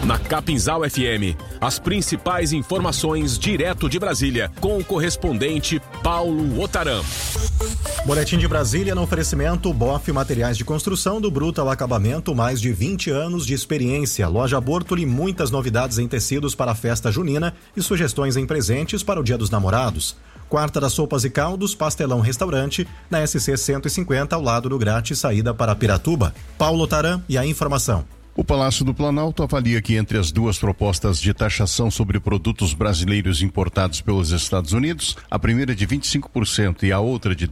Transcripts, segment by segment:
Na Capinzal FM, as principais informações direto de Brasília, com o correspondente Paulo Otaram. Boletim de Brasília no oferecimento BOF Materiais de Construção, do bruto ao acabamento, mais de 20 anos de experiência. Loja Bortoli, muitas novidades em tecidos para a festa junina e sugestões em presentes para o Dia dos Namorados. Quarta das Sopas e Caldos, Pastelão Restaurante, na SC 150, ao lado do grátis, saída para Piratuba. Paulo Otaram e a informação. O Palácio do Planalto avalia que entre as duas propostas de taxação sobre produtos brasileiros importados pelos Estados Unidos, a primeira de 25% e a outra de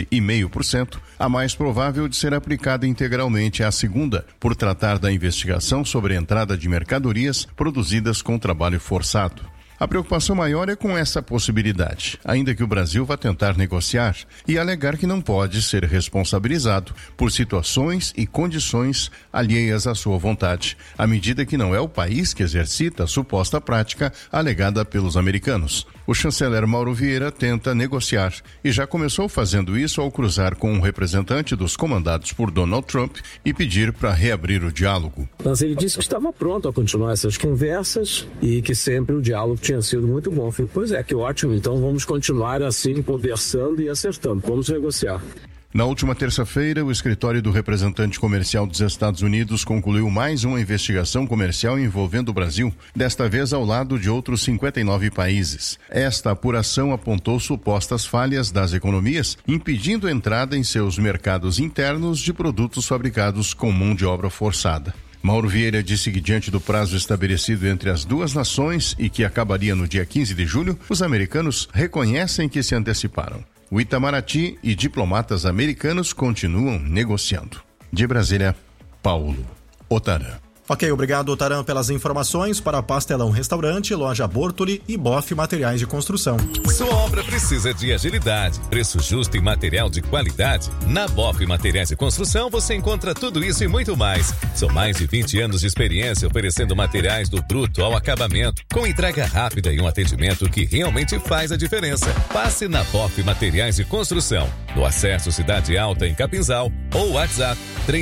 12,5%, a mais provável de ser aplicada integralmente é a segunda, por tratar da investigação sobre a entrada de mercadorias produzidas com trabalho forçado. A preocupação maior é com essa possibilidade, ainda que o Brasil vá tentar negociar e alegar que não pode ser responsabilizado por situações e condições alheias à sua vontade, à medida que não é o país que exercita a suposta prática alegada pelos americanos. O chanceler Mauro Vieira tenta negociar e já começou fazendo isso ao cruzar com um representante dos comandados por Donald Trump e pedir para reabrir o diálogo. Mas ele disse que estava pronto a continuar essas conversas e que sempre o diálogo tinha sido muito bom. Falei, pois é, que ótimo, então vamos continuar assim, conversando e acertando, vamos negociar. Na última terça-feira, o escritório do representante comercial dos Estados Unidos concluiu mais uma investigação comercial envolvendo o Brasil, desta vez ao lado de outros 59 países. Esta apuração apontou supostas falhas das economias, impedindo a entrada em seus mercados internos de produtos fabricados com mão de obra forçada. Mauro Vieira disse que, diante do prazo estabelecido entre as duas nações e que acabaria no dia 15 de julho, os americanos reconhecem que se anteciparam. O Itamaraty e diplomatas americanos continuam negociando. De Brasília, Paulo Otaram. Ok, obrigado, Otaram, pelas informações. Para Pastelão Restaurante, Loja Bortoli e BOF Materiais de Construção. Sua obra precisa de agilidade, preço justo e material de qualidade? Na BOF Materiais de Construção você encontra tudo isso e muito mais. São mais de 20 anos de experiência oferecendo materiais do bruto ao acabamento, com entrega rápida e um atendimento que realmente faz a diferença. Passe na BOF Materiais de Construção, no Acesso Cidade Alta, em Capinzal, ou WhatsApp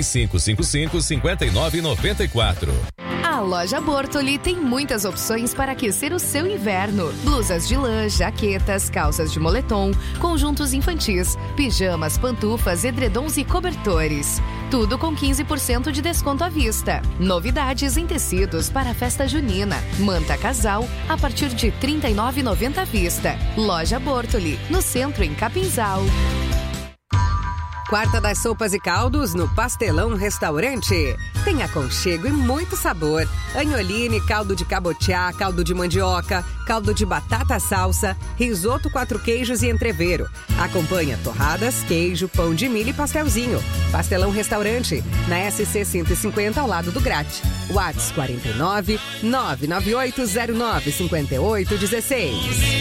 3555-5994. A Loja Bortoli tem muitas opções para aquecer o seu inverno. Blusas de lã, jaquetas, calças de moletom, conjuntos infantis, pijamas, pantufas, edredons e cobertores. Tudo com 15% de desconto à vista. Novidades em tecidos para a festa junina. Manta casal a partir de R$ 39,90 à vista. Loja Bortoli, no centro, em Capinzal. Quarta das Sopas e Caldos no Pastelão Restaurante. Tem aconchego e muito sabor. Agnoline, caldo de cabotiá, caldo de mandioca, caldo de batata salsa, risoto 4 queijos e entrevero. Acompanha torradas, queijo, pão de milho e pastelzinho. Pastelão Restaurante, na SC 150, ao lado do Grat. WhatsApp 49 99809 5816.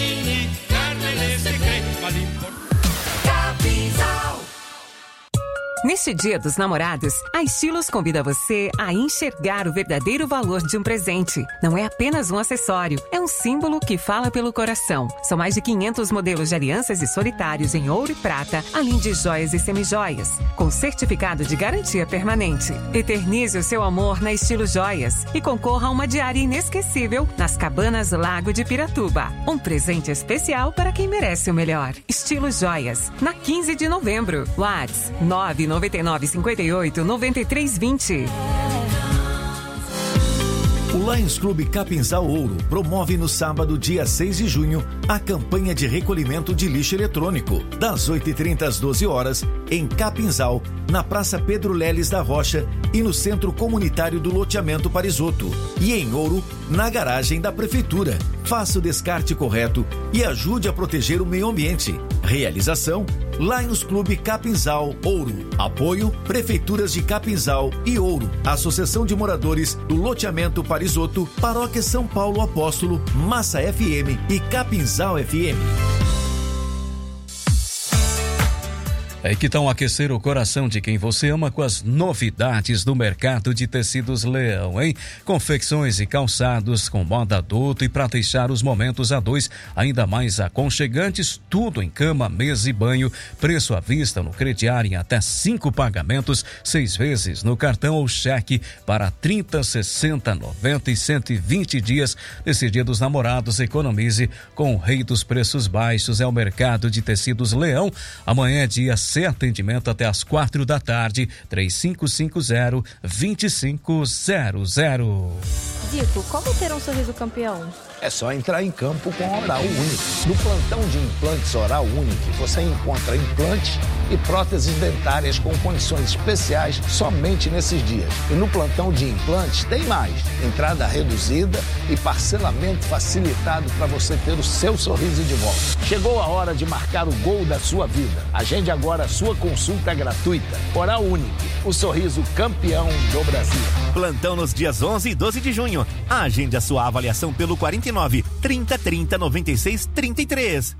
Neste Dia dos Namorados, a Estilos convida você a enxergar o verdadeiro valor de um presente. Não é apenas um acessório, é um símbolo que fala pelo coração. São mais de 500 modelos de alianças e solitários em ouro e prata, além de joias e semijoias, com certificado de garantia permanente. Eternize o seu amor na Estilo Joias e concorra a uma diária inesquecível nas Cabanas Lago de Piratuba. Um presente especial para quem merece o melhor. Estilo Joias, na 15 de novembro. WhatsApp 999589320. O Lions Clube Capinzal Ouro promove no sábado, dia 6 de junho, a campanha de recolhimento de lixo eletrônico, das 8h30 às 12 horas, em Capinzal, na Praça Pedro Leles da Rocha e no Centro Comunitário do Loteamento Parisotto. E em Ouro, na garagem da Prefeitura. Faça o descarte correto e ajude a proteger o meio ambiente. Realização: Lions Clube Capinzal Ouro. Apoio: Prefeituras de Capinzal e Ouro. Associação de Moradores do Loteamento Parisotto, Paróquia São Paulo Apóstolo, Massa FM e Capinzal FM. É que tal aquecer o coração de quem você ama com as novidades do mercado de tecidos Leão, hein? Confecções e calçados com moda adulto e para deixar os momentos a dois ainda mais aconchegantes, tudo em cama, mesa e banho, preço à vista no crediário em até 5 pagamentos, 6 vezes no cartão ou cheque para 30, 60, 90 e 120 dias. Nesse Dia dos Namorados, economize com o rei dos preços baixos, é o mercado de tecidos Leão. Amanhã é dia atendimento até às 4 da tarde, 3550-2500. Zico, como ter um sorriso campeão? É só entrar em campo com a Oral Unique. No plantão de implantes Oral Unique, você encontra implantes e próteses dentárias com condições especiais somente nesses dias. E no plantão de implantes tem mais. Entrada reduzida e parcelamento facilitado para você ter o seu sorriso de volta. Chegou a hora de marcar o gol da sua vida. Agende agora a sua consulta gratuita. Oral Unique, o sorriso campeão do Brasil. Plantão nos dias 11 e 12 de junho. Agende a sua avaliação pelo 49 30 30 96 33.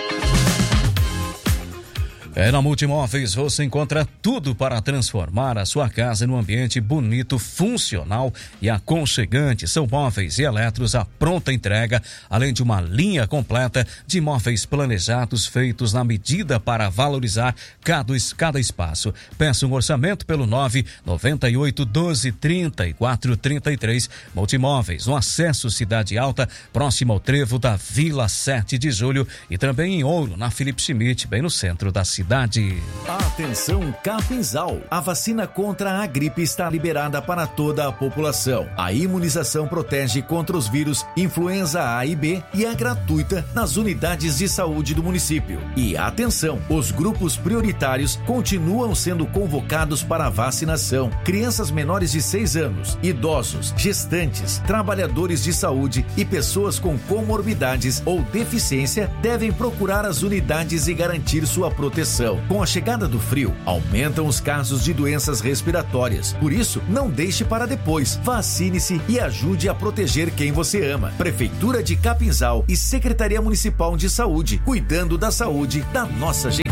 Na Multimóveis você encontra tudo para transformar a sua casa num ambiente bonito, funcional e aconchegante. São móveis e eletros à pronta entrega, além de uma linha completa de móveis planejados feitos na medida para valorizar cada espaço. Peça um orçamento pelo 998 12 34 33. Multimóveis, no acesso Cidade Alta, próximo ao trevo da Vila 7 de Julho e também em Ouro, na Felipe Schmidt, bem no centro da cidade. Atenção Capinzal, a vacina contra a gripe está liberada para toda a população. A imunização protege contra os vírus influenza A e B e é gratuita nas unidades de saúde do município. E atenção, os grupos prioritários continuam sendo convocados para a vacinação. Crianças menores de 6 anos, idosos, gestantes, trabalhadores de saúde e pessoas com comorbidades ou deficiência devem procurar as unidades e garantir sua proteção. Com a chegada do frio, aumentam os casos de doenças respiratórias. Por isso, não deixe para depois. Vacine-se e ajude a proteger quem você ama. Prefeitura de Capinzal e Secretaria Municipal de Saúde, cuidando da saúde da nossa gente.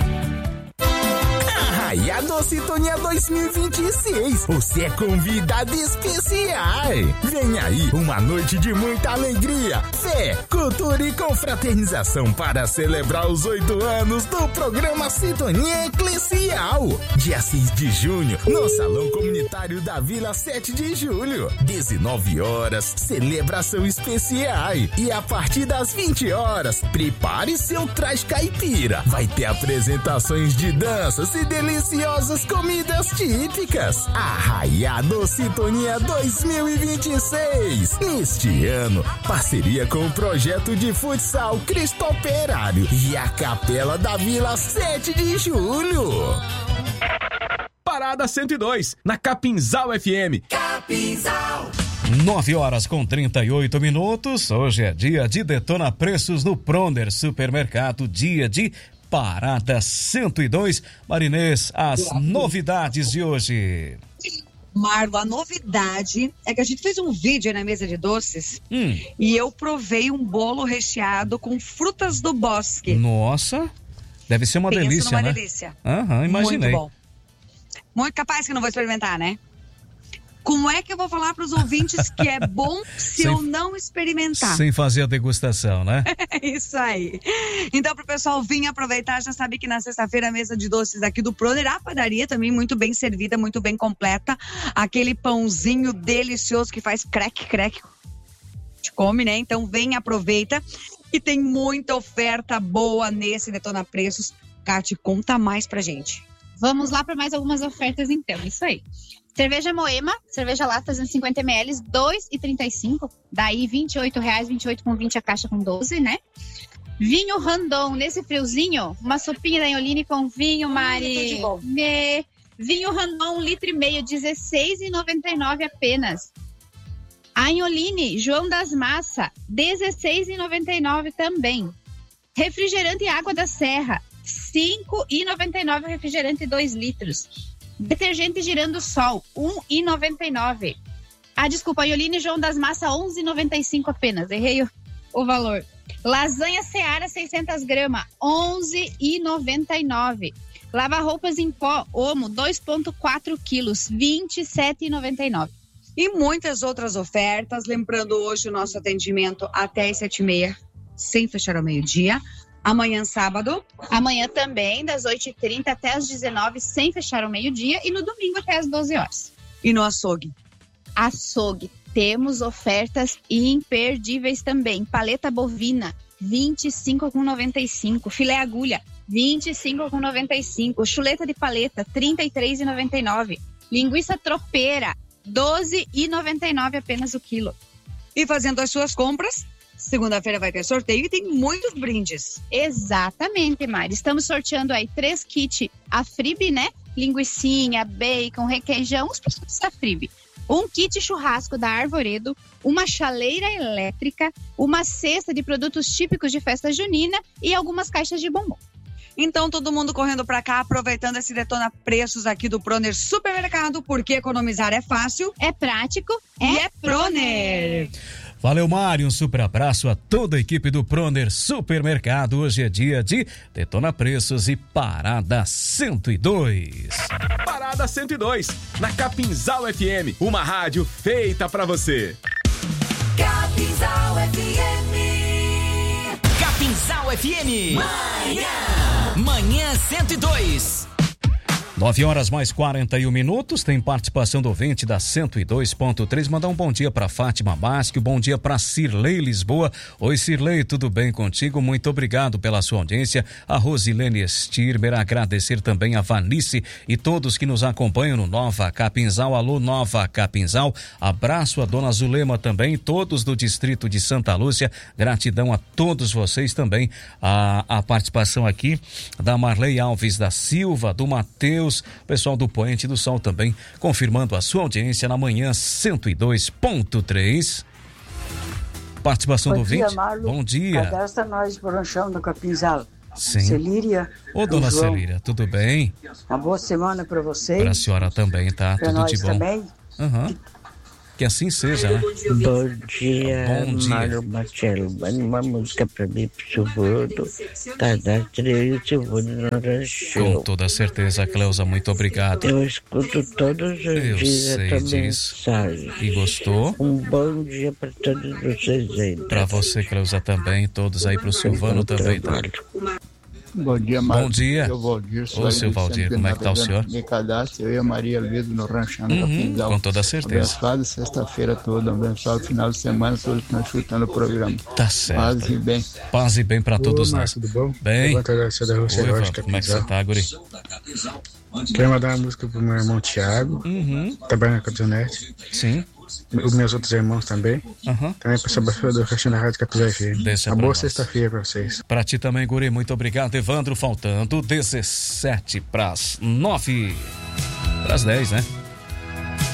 Arraiado Sintonia 2026, você é convidado especial. Vem aí uma noite de muita alegria, fé, cultura e confraternização para celebrar os 8 anos do programa Sintonia Eclesial. Dia 6 de junho, no Salão Comunitário da Vila 7 de Julho, 19 horas, celebração especial. E a partir das 20 horas, prepare seu traje caipira. Vai ter apresentações de danças e deliciosas comidas típicas. Arraiado Sintonia 2026. Neste ano, parceria com o projeto de futsal Cristo Operário e a Capela da Vila 7 de Julho. Parada 102, na Capinzal FM. Capinzal. 9 horas com 38 minutos. Hoje é dia de Detona Preços no Pronder Supermercado, dia de Parada 102. Marinês, as novidades de hoje. Marlo, a novidade é que a gente fez um vídeo aí na mesa de doces e eu provei um bolo recheado com frutas do bosque. Nossa, deve ser uma delícia, né? Delícia. Aham, imaginei. Muito bom. Muito capaz que eu não vou experimentar, né? Como é que eu vou falar para os ouvintes que é bom se eu não experimentar? Sem fazer a degustação, né? Isso aí. Então, para o pessoal vir aproveitar, já sabe que na sexta-feira a mesa de doces aqui do Pronder, a padaria também muito bem servida, muito bem completa. Aquele pãozinho delicioso que faz crack, te come, né? Então, vem, aproveita. E tem muita oferta boa nesse Detona Preços. Cate, conta mais pra gente. Vamos lá para mais algumas ofertas, então. Isso aí. Cerveja Moema, cerveja lata 250 ml, R$ 2,35. Daí R$ 28,00, 28,20 a caixa com 12, né? Vinho Randon, nesse friozinho, uma sopinha da Anholine com vinho, Mari. Vinho Randon, 1,5 litro, R$ 16,99 apenas. A Anholine, João das Massa, R$ 16,99 também. Refrigerante Água da Serra, R$ 5,99 refrigerante 2 litros. Detergente Girando Sol, R$ 1,99. Desculpa, Anholine João das Massas, R$ 11,95 apenas. Errei o valor. Lasanha Seara, 600 gramas, R$ 11,99. Lava-roupas em pó Omo, 2,4 quilos, R$ 27,99. E muitas outras ofertas. Lembrando hoje o nosso atendimento até as 7h30, sem fechar ao meio-dia. Amanhã, sábado. Amanhã também, das 8h30 até as 19h, sem fechar ao meio-dia. E no domingo até as 12 horas. E no açougue? Açougue. Temos ofertas imperdíveis também. Paleta bovina, R$ 25,95. Filé agulha, R$ 25,95. Chuleta de paleta, R$ 33,99. Linguiça tropeira, R$ 12,99 apenas o quilo. E fazendo as suas compras, segunda-feira vai ter sorteio e tem muitos brindes. Exatamente, Mari. Estamos sorteando aí 3 kits Afribe, né? Linguicinha, bacon, requeijão, os produtos Afribe. Um kit churrasco da Arvoredo, uma chaleira elétrica, uma cesta de produtos típicos de festa junina e algumas caixas de bombom. Então, todo mundo correndo para cá, aproveitando esse Detona Preços aqui do Proner Supermercado, porque economizar é fácil, é prático, é Proner. Valeu, Mário. Um super abraço a toda a equipe do Proner Supermercado. Hoje é dia de Detona Preços e Parada 102. Parada 102, na Capinzal FM, uma rádio feita pra você. Capinzal FM. Capinzal FM. Manhã 102. 9h mais 41 minutos, tem participação do ouvinte da 102.3, mandar um bom dia para Fátima Basque, bom dia para Cirlei Lisboa. Oi Cirlei, tudo bem contigo? Muito obrigado pela sua audiência. A Rosilene Stirmer, agradecer também a Vanice e todos que nos acompanham no Nova Capinzal. Alô Nova Capinzal, abraço a dona Zulema também, todos do distrito de Santa Lúcia, gratidão a todos vocês também. A participação aqui da Marley Alves da Silva, do Matheus, pessoal do Poente do Sol também, confirmando a sua audiência na manhã 102.3. Participação do ouvinte. Bom dia. Cadastra nós por um chão no Capinzal. Sim. Celíria. Ô, dona Celíria, tudo bem? Uma boa semana para vocês. Para a senhora também, tá? Pra tudo nós de bom. Também. Uhum. Que assim seja, né? Bom dia, bom dia. Mário Marcelo. Manda uma música pra mim, pro Silvano. Cadastre eu e o Silvano no rancho. Com toda certeza, Cleusa, muito obrigado. Eu escuto todos os dias a tua mensagem. E gostou? Um bom dia pra todos vocês aí. Pra você, Cleusa, também. Todos aí pro Silvano também, tá? Bom dia, Mário. Bom dia. Ô, seu Valdir, como é que tá o senhor? Me cadastro, eu e a Maria Luísa no Ranchando Capinzal. Com toda certeza. Abençoado sexta-feira toda, abençoado final de semana, todos que estão escutando o programa. Tá certo. Paz e bem. Paz e bem pra todos nós. Tudo bom? Bem. Oi, como é que você tá, guri? Quero mandar uma música pro meu irmão Thiago, trabalha na caminhonete. Sim. Os meus outros irmãos também. Também para o do Rancho na Rádio Capinzal FM. Uma boa sexta-feira para vocês. Para ti também, guri, muito obrigado, Evandro. Faltando 17 para as 9. Para as 10, né?